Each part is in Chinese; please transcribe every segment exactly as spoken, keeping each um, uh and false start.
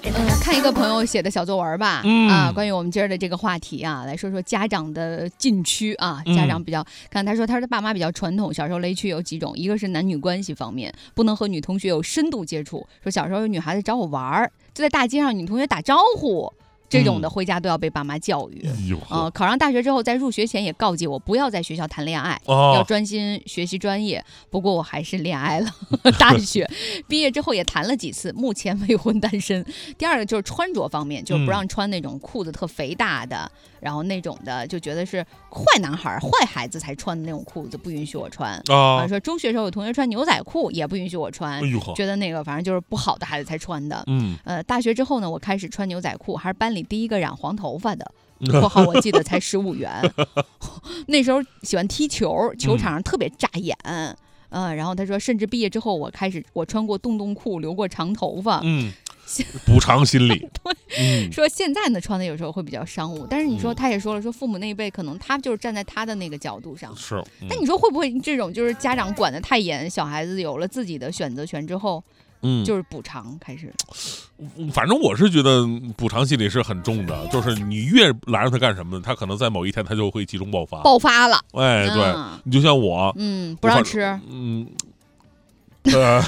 嗯，看一个朋友写的小作文吧，嗯、啊，关于我们今儿的这个话题啊，来说说家长的禁区啊。家长比较，嗯、看他说他说他爸妈比较传统，小时候雷区有几种，一个是男女关系方面，不能和女同学有深度接触。说小时候有女孩子找我玩，就在大街上女同学打招呼。这种的回家都要被爸妈教育。嗯、呃，考上大学之后，在入学前也告诫我不要在学校谈恋爱，哦、要专心学习专业。不过我还是恋爱了，大学毕业之后也谈了几次，目前未婚单身。第二个就是穿着方面，就是不让穿那种裤子特肥大的，嗯、然后那种的就觉得是坏男孩、坏孩子才穿的那种裤子，不允许我穿。啊，啊说中学时候有同学穿牛仔裤，也不允许我穿，哎、觉得那个反正就是不好的孩子才穿的。嗯，呃，大学之后呢，我开始穿牛仔裤，还是班里第一个染黄头发的，括号我记得才十五元。那时候喜欢踢球，球场上特别扎眼。嗯、呃，然后他说，甚至毕业之后，我开始我穿过洞洞裤，留过长头发。嗯， 补偿心理。 对，嗯、说现在呢穿的有时候会比较商务，但是你说他也说了，说父母那一辈可能他就是站在他的那个角度上。 是。 嗯、但你说会不会这种就是家长管得太严，小孩子有了自己的选择权之后？嗯，就是补偿开始， 反正我是觉得补偿心理是很重的，就是你越拦着他干什么，他可能在某一天他就会集中爆发， 爆发了。 哎，对，嗯、你就像我， 嗯，不让吃， 嗯，呃，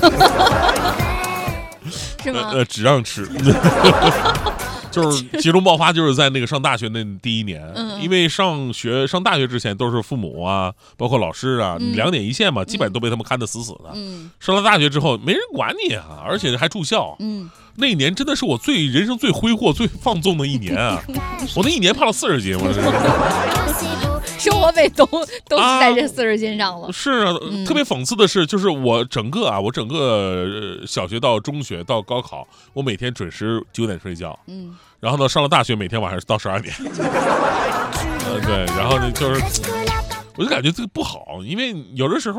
是吗？ 呃，只让吃。就是集中爆发，就是在那个上大学那第一年，嗯、因为上学上大学之前都是父母啊，包括老师啊，嗯、两点一线嘛，基本都被他们看得死死的。嗯、上了大学之后，没人管你啊，而且还住校。嗯，那一年真的是我最人生最挥霍、最放纵的一年啊！我那一年胖了四十斤，我是。 生活费都都是在这四十斤上了。 啊是啊，嗯、特别讽刺的是，就是我整个啊，我整个小学到中学到高考，我每天准时九点睡觉。嗯，然后呢，上了大学，每天晚上到十二点。呃，对，然后呢，就是，我就感觉这个不好，因为有的时候。